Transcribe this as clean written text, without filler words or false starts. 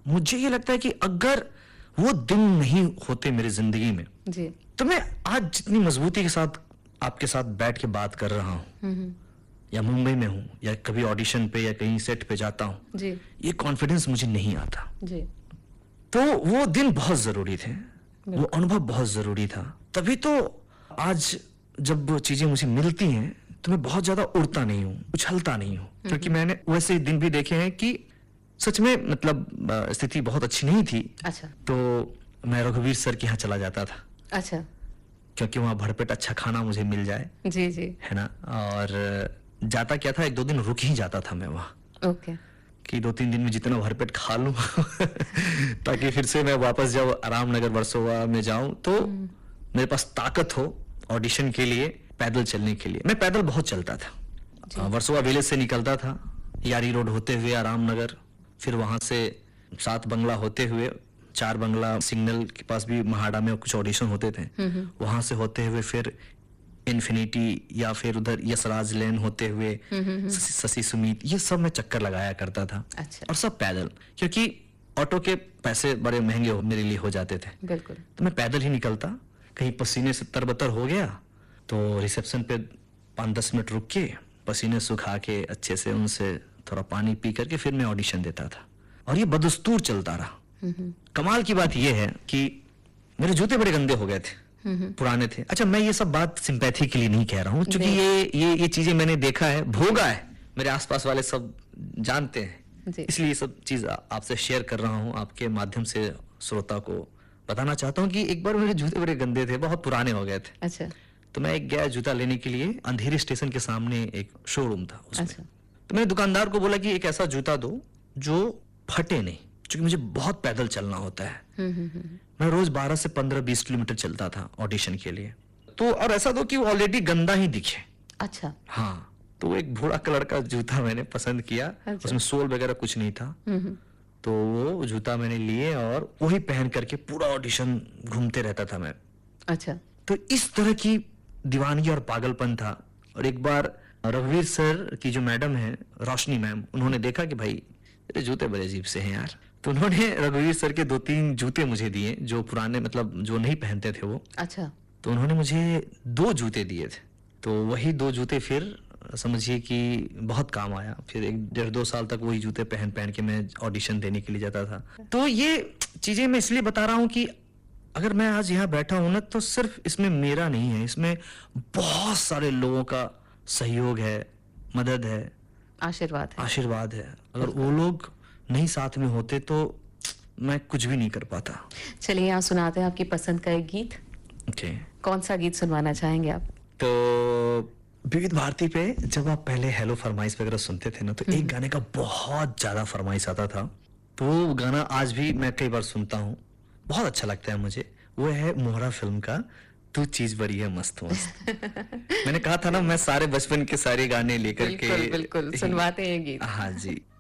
मुझे ये लगता है कि अगर वो दिन नहीं होते मेरी जिंदगी में जी। तो मैं आज जितनी मजबूती के साथ आपके साथ बैठ के बात कर रहा हूँ, या मुंबई में हूँ या कभी ऑडिशन पे या कहीं सेट पे जाता हूँ जी। ये कॉन्फिडेंस मुझे नहीं आता जी। तो वो दिन बहुत जरूरी थे, वो अनुभव बहुत जरूरी था। तभी तो आज जब वो चीजें मुझे मिलती हैं तो मैं बहुत ज्यादा उड़ता नहीं हूँ, उछलता नहीं हूँ, क्योंकि मैंने वैसे दिन भी देखे हैं कि सच में मतलब स्थिति बहुत अच्छी नहीं थी। अच्छा। तो मैं रघुवीर सर के यहाँ चला जाता था। अच्छा। क्योंकि वहाँ भरपेट अच्छा खाना मुझे मिल जाए। जी जी। है ना। और जाता क्या था, 1-2 दिन रुक ही जाता था मैं वहाँ। ओके। कि 2-3 दिन में जितना भरपेट खा लूं ताकि फिर से मैं वापस जब आरामनगर वर्सोवा में जाऊं तो मेरे पास ताकत हो ऑडिशन के लिए, पैदल चलने के लिए। मैं पैदल बहुत चलता था। वर्सोवा विलेज से निकलता था, यारी रोड होते हुए आरामनगर, फिर वहां से 7 बंगला होते हुए, 4 बंगला सिग्नल के पास भी महाड़ा में कुछ ऑडिशन होते थे, वहां से होते हुए फिर इन्फिनिटी या फिर उधर यशराज लेन होते हुए शशि सुमित, ये सब मैं चक्कर लगाया करता था। अच्छा। और सब पैदल, क्योंकि ऑटो के पैसे बड़े महंगे मेरे लिए हो जाते थे। बिल्कुल। तो मैं पैदल ही निकलता, कहीं पसीने से तरबतर हो गया तो रिसेप्शन पे 5-10 मिनट रुक के पसीने सुखा के अच्छे से उनसे थोड़ा पानी पी करके फिर मैं ऑडिशन देता था। और ये बदस्तूर चलता रहा। कमाल की बात ये है कि मेरे जूते बड़े गंदे हो गए थे, पुराने थे। अच्छा, मैं ये सब बात सिंपैथी के लिए नहीं कह रहा हूँ, क्योंकि ये चीजें मैंने देखा है, भोगा है, मेरे आसपास वाले सब जानते हैं, इसलिए ये सब चीज आपसे शेयर कर रहा हूँ, आपके माध्यम से श्रोता को बताना चाहता हूँ कि एक बार मेरे जूते बड़े गंदे थे, बहुत पुराने हो गए थे। अच्छा। तो मैं एक गया जूता लेने के लिए, अंधेरी स्टेशन के सामने एक शोरूम था उसमें। अच्छा। तो मैंने दुकानदार को बोला कि एक ऐसा जूता दो जो फटे नहीं, क्योंकि मुझे बहुत पैदल चलना होता है। मैं रोज 12 से 15-20 किलोमीटर चलता था ऑडिशन के लिए। तो और ऐसा दो कि वो ऑलरेडी गंदा ही दिखे। अच्छा। हाँ, तो एक भूरा कलर का जूता मैंने पसंद किया। अच्छा। उसमें सोल वगैरह कुछ नहीं था। तो वो जूता मैंने लिए और वही पहन करके पूरा ऑडिशन घूमते रहता था मैं। अच्छा। तो इस तरह की दीवानगी और पागलपन था। और एक बार रघुवीर सर की जो मैडम है, रोशनी मैम, उन्होंने देखा कि भाई तेरे जूते बड़े अजीब से हैं यार। तो उन्होंने रघुवीर सर के 2-3 जूते मुझे दिए, जो पुराने मतलब जो नहीं पहनते थे वो। अच्छा। तो उन्होंने मुझे 2 जूते दिए थे। तो वही 2 जूते फिर समझिए कि बहुत काम आया। फिर 1-1.5-2 साल तक वही जूते पहन पहन के मैं ऑडिशन देने के लिए जाता था। तो ये चीजें मैं इसलिए बता रहा हूँ कि अगर मैं आज यहाँ बैठा हूं ना, तो सिर्फ इसमें मेरा नहीं है, इसमें बहुत सारे लोगों का सहयोग है, मदद है, आशीर्वाद है। अगर वो लोग नहीं साथ में होते तो मैं कुछ भी नहीं कर पाता। चलिए, यहाँ सुनाते हैं आपकी पसंद का एक गीत। ओके। कौन सा गीत सुनवाना चाहेंगे आप? तो विविध भारती पे जब आप पहले हेलो फरमाइश वगैरह सुनते थे ना, तो एक गाने का बहुत ज्यादा फरमाइश आता था। तो वो गाना आज भी मैं कई बार सुनता हूँ, बहुत अच्छा लगता है मुझे। वो है मोहरा फिल्म का तू चीज बड़ी है मस्त मस्त। मैंने कहा था ना, मैं सारे बचपन के सारे गाने लेकर के बिल्कुल सुनवाते हैं गीत। हाँ जी।